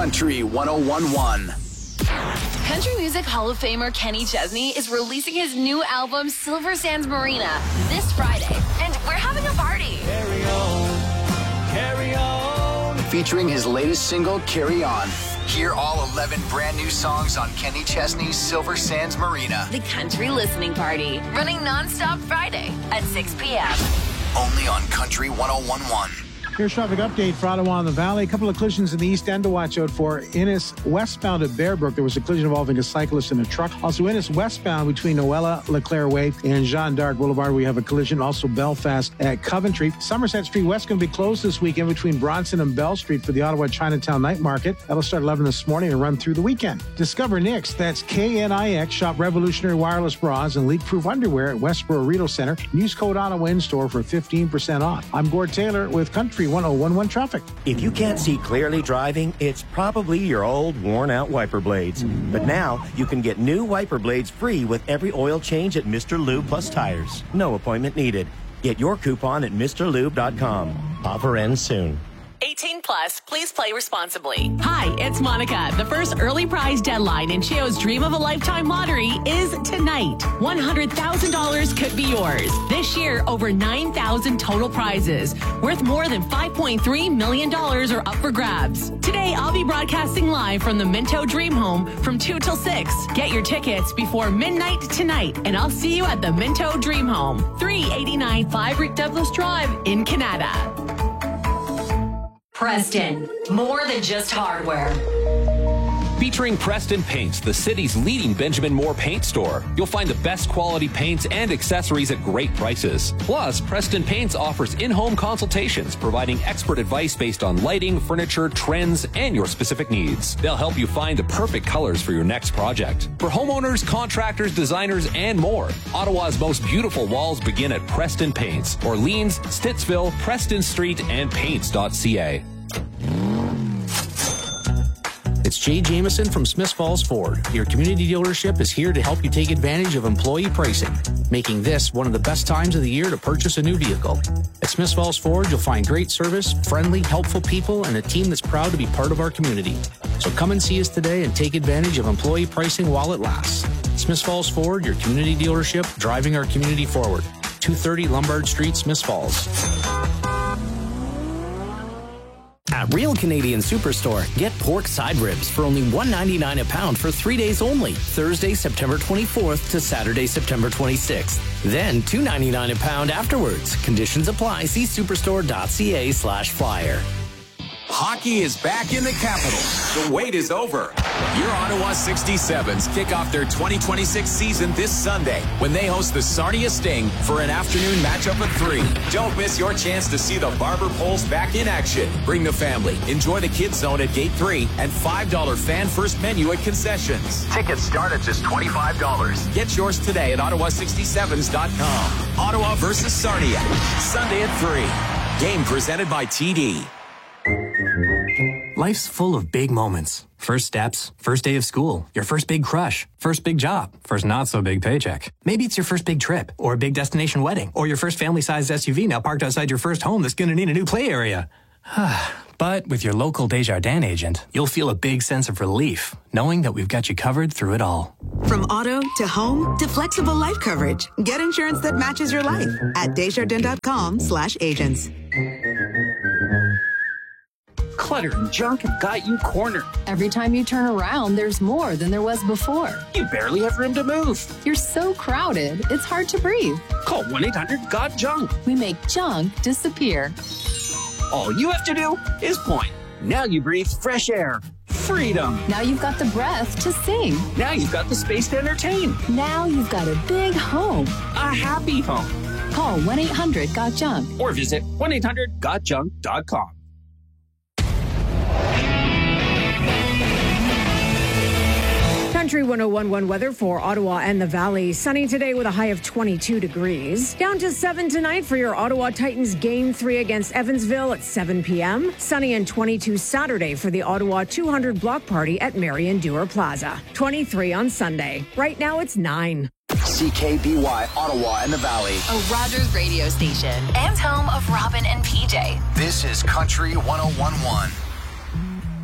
Country 101.1. Country Music Hall of Famer Kenny Chesney is releasing his new album, Silver Sands Marina, this Friday. And we're having a party. Carry on. Featuring his latest single, Carry On. Hear all 11 brand new songs on Kenny Chesney's Silver Sands Marina. The Country Listening Party, running nonstop Friday at 6 p.m. Only on Country 101.1. Here's traffic update for Ottawa and the Valley. A couple of collisions in the east end to watch out for. Innis westbound at Bearbrook, there was a collision involving a cyclist and a truck. Also, Innis westbound between Noella Leclerc Way and Jeanne d'Arc Boulevard, we have a collision. Also, Belfast at Coventry. Somerset Street West going to be closed this weekend between Bronson and Bell Street for the Ottawa Chinatown Night Market. That'll start 11 this morning and run through the weekend. Discover Knix, that's Knix. Shop revolutionary wireless bras and leak-proof underwear at Westboro Retail Center. Use code Ottawa in-store for 15% off. I'm Gord Taylor with Country 101.1 traffic. If you can't see clearly driving, it's probably your old, worn-out wiper blades. But now, you can get new wiper blades free with every oil change at Mr. Lube Plus Tires. No appointment needed. Get your coupon at MrLube.com. Offer ends soon. 18 plus, please play responsibly. Hi, it's Monica. The first early prize deadline in Cheo's Dream of a Lifetime lottery is tonight. $100,000 could be yours. This year, over 9,000 total prizes worth more than $5.3 million are up for grabs. Today, I'll be broadcasting live from the Minto Dream Home from 2 till 6. Get your tickets before midnight tonight, and I'll see you at the Minto Dream Home, 389 5 Rick Douglas Drive in Canada. Preston, more than just hardware. Featuring Preston Paints, the city's leading Benjamin Moore paint store. You'll find the best quality paints and accessories at great prices. Plus, Preston Paints offers in-home consultations, providing expert advice based on lighting, furniture, trends, and your specific needs. They'll help you find the perfect colors for your next project. For homeowners, contractors, designers, and more, Ottawa's most beautiful walls begin at Preston Paints, Orleans, Stittsville, Preston Street, and paints.ca. It's Jay Jameson from Smiths Falls Ford. Your community dealership is here to help you take advantage of employee pricing, making this one of the best times of the year to purchase a new vehicle. At Smiths Falls Ford, you'll find great service, friendly, helpful people, and a team that's proud to be part of our community. So come and see us today and take advantage of employee pricing while it lasts. Smiths Falls Ford, your community dealership, driving our community forward. 230 Lombard Street, Smiths Falls. At Real Canadian Superstore, get pork side ribs for only $1.99 a pound for 3 days only, Thursday, September 24th to Saturday, September 26th. Then $2.99 a pound afterwards. Conditions apply. See superstore.ca/flyer. Hockey is back in the capital. The wait is over. Your Ottawa 67s kick off their 2026 season this Sunday when they host the Sarnia Sting for an afternoon matchup of 3. Don't miss your chance to see the Barber Poles back in action. Bring the family. Enjoy the Kids Zone at Gate 3 and $5 fan first menu at concessions. Tickets start at just $25. Get yours today at Ottawa67s.com. Ottawa versus Sarnia. Sunday at 3. Game presented by TD. Life's full of big moments. First steps, first day of school, your first big crush, first big job, first not so big paycheck. Maybe it's your first big trip, or a big destination wedding, or your first family-sized SUV now parked outside your first home that's going to need a new play area. But with your local Desjardins agent, you'll feel a big sense of relief, knowing that we've got you covered through it all. From auto to home to flexible life coverage, get insurance that matches your life at Desjardins.com/agents. Clutter and junk have got you cornered. Every time you turn around, there's more than there was before. You barely have room to move. You're so crowded, it's hard to breathe. Call 1-800-GOT-JUNK. We make junk disappear. All you have to do is point. Now you breathe fresh air. Freedom. Now you've got the breath to sing. Now you've got the space to entertain. Now you've got a big home. A happy home. Call 1-800-GOT-JUNK. Or visit 1-800-GOTJUNK.com. Country 101.1 weather for Ottawa and the Valley. Sunny today with a high of 22 degrees. Down to 7 tonight for your Ottawa Titans Game 3 against Evansville at 7 p.m. Sunny and 22 Saturday for the Ottawa 200 block party at Marion Dewar Plaza. 23 on Sunday. Right now it's 9. CKBY, Ottawa and the Valley. A Rogers radio station and home of Robin and PJ. This is Country 101.1.